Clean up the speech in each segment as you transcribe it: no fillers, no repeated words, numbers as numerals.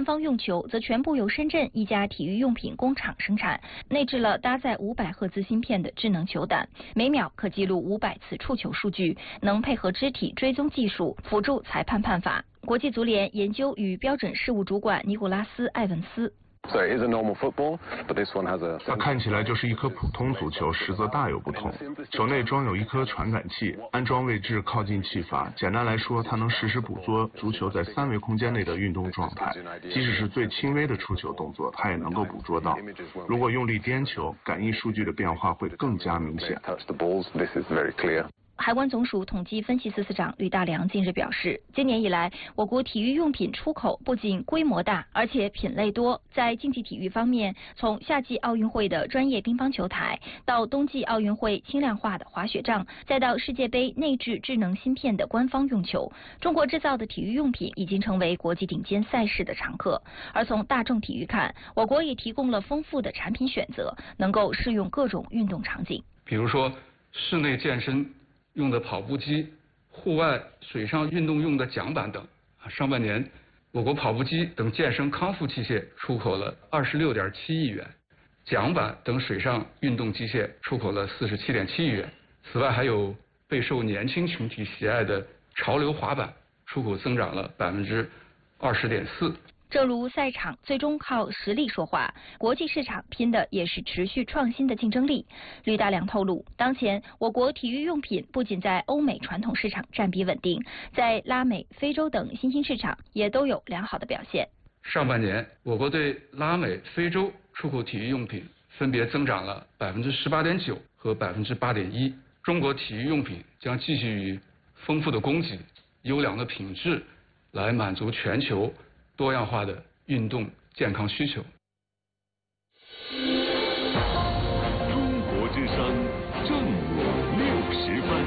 方用球则全部由深圳一家体育用品工厂生产，内置了搭载500赫兹芯片的智能球胆，每秒可记录500次触球数据，能配合肢体追踪技术辅助裁判判罚。国际足联研究与标准事务主管尼古拉斯·埃文斯。 它看起来就是一颗普通足球，实则大有不同。球内装有一颗传感器，安装位置靠近气阀。简单来说，它能实时捕捉足球在3维空间内的运动状态，即使是最轻微的触球动作，它也能够捕捉到。如果用力颠球，感应数据的变化会更加明显。 海关总署统计分析司司长吕大良近日表示，今年以来，我国体育用品出口不仅规模大，而且品类多。在竞技体育方面，从夏季奥运会的专业乒乓球台，到冬季奥运会轻量化的滑雪杖，再到世界杯内置智能芯片的官方用球，中国制造的体育用品已经成为国际顶尖赛事的常客。而从大众体育看，我国也提供了丰富的产品选择，能够适用各种运动场景。 比如说，室内健身用的跑步机、户外水上运动用的桨板等。上半年，我国跑步机等健身康复器械出口了26.7亿元，桨板等水上运动机械出口了47.7亿元。此外，还有备受年轻群体喜爱的潮流滑板，出口增长了20.4%。 正如赛场最终靠实力说话，国际市场拼的也是持续创新的竞争力。吕大良透露，当前我国体育用品不仅在欧美传统市场占比稳定，在拉美、非洲等新兴市场也都有良好的表现。 上半年，我国对拉美、非洲出口体育用品分别增长了18.9%和8.1%。中国体育用品将继续以丰富的供给、优良的品质来满足全球多样化的运动健康需求。 中国之声正午60分。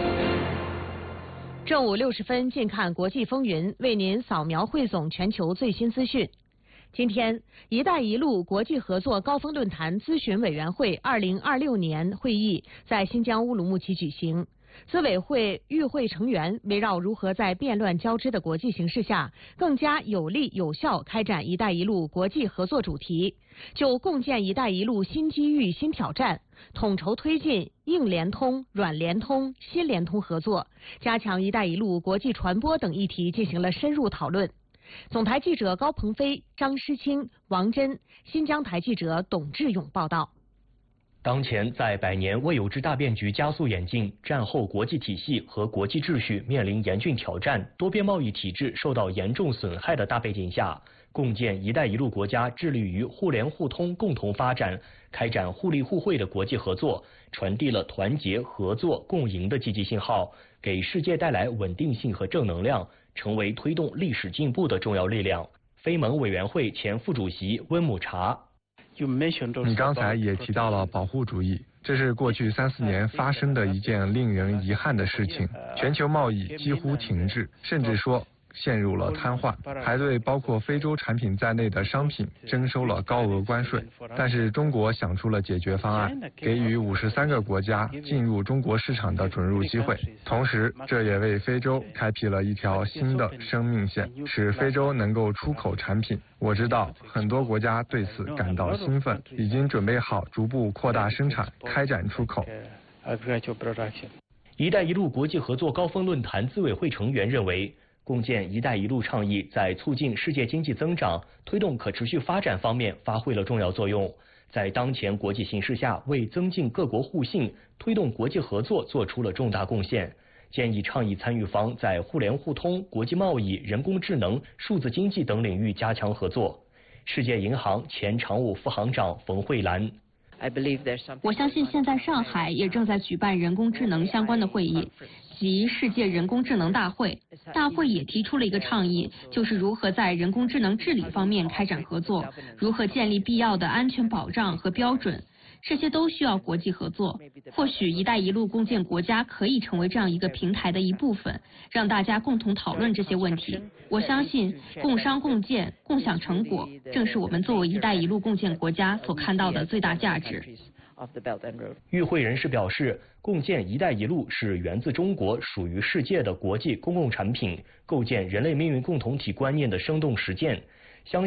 正午60分，近看国际风云，为您扫描汇总全球最新资讯。今天，“一带一路”国际合作高峰论坛咨询委员会2026年会议在新疆乌鲁木齐举行。资委会与会成员围绕如何在变乱交织的国际形势下，更加有力有效开展“一带一路”国际合作主题，就共建“一带一路”新机遇、新挑战，统筹推进硬联通、软联通、新联通合作，加强“一带一路”国际传播等议题进行了深入讨论。总台记者高鹏飞、张诗清、王真，新疆台记者董志勇报道。 当前，在100年未有之大变局加速演进，战后国际体系和国际秩序面临严峻挑战，多边贸易体制受到严重损害的大背景下，共建“一带一路”国家致力于互联互通、共同发展，开展互利互惠的国际合作，传递了团结、合作、共赢的积极信号，给世界带来稳定性和正能量，成为推动历史进步的重要力量。非盟委员会前副主席温姆查。 你刚才也提到了保护主义，这是过去3-4年发生的一件令人遗憾的事情。全球贸易几乎停滞，甚至说陷入了瘫痪，还对包括非洲产品在内的商品征收了高额关税。但是中国想出了解决方案，给予53个国家进入中国市场的准入机会，同时这也为非洲开辟了一条新的生命线，使非洲能够出口产品。我知道很多国家对此感到兴奋，已经准备好逐步扩大生产，开展出口。 一带一路国际合作高峰论坛资委会成员认为，共建“一带一路”倡议在促进世界经济增长、推动可持续发展方面发挥了重要作用，在当前国际形势下，为增进各国互信、推动国际合作做出了重大贡献。建议倡议参与方在互联互通、国际贸易、人工智能、数字经济等领域加强合作。世界银行前常务副行长冯慧兰。 我相信现在上海也正在举办人工智能相关的会议，即世界人工智能大会。大会也提出了一个倡议，就是如何在人工智能治理方面开展合作，如何建立必要的安全保障和标准。这些都需要国际合作。或许“一带一路”共建国家可以成为这样一个平台的一部分，让大家共同讨论这些问题。我相信共商共建、共享成果，正是我们作为“一带一路”共建国家所看到的最大价值。 与会人士表示，共建“一带一路”是源自中国、属于世界的国际公共产品，构建人类命运共同体观念的生动实践，